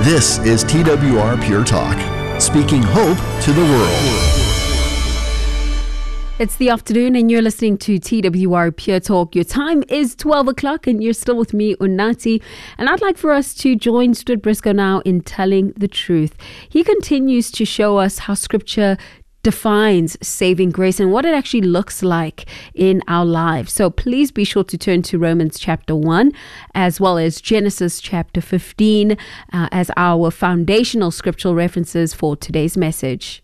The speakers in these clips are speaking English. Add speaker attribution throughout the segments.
Speaker 1: This is TWR Pure Talk, speaking hope to the world.
Speaker 2: It's the afternoon and you're listening to TWR Pure Talk. Your time is 12 o'clock and you're still with me, Unati. And I'd like for us to join Stuart Briscoe now in telling the truth. He continues to show us how Scripture defines saving grace and what it actually looks like in our lives. So please be sure to turn to Romans chapter 1 as well as Genesis chapter 15 as our foundational scriptural references for today's message.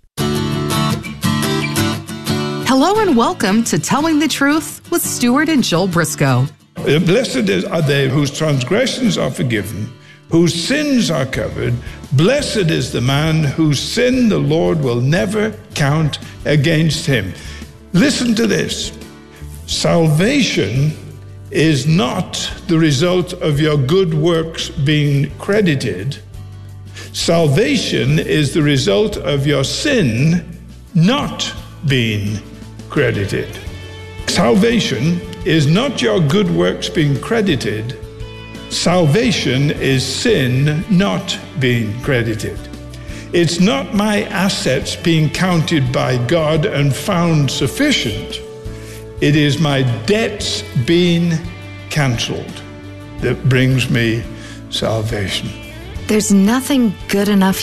Speaker 3: Hello and welcome to Telling the Truth with Stuart and Joel Briscoe.
Speaker 4: Blessed are they whose transgressions are forgiven, whose sins are covered. Blessed is the man whose sin the Lord will never count against him. Listen to this. Salvation is not the result of your good works being credited. Salvation is the result of your sin not being credited. Salvation is not your good works being credited. Salvation is sin not being credited. It's not my assets being counted by God and found sufficient. It is my debts being cancelled that brings me salvation.
Speaker 3: There's nothing good enough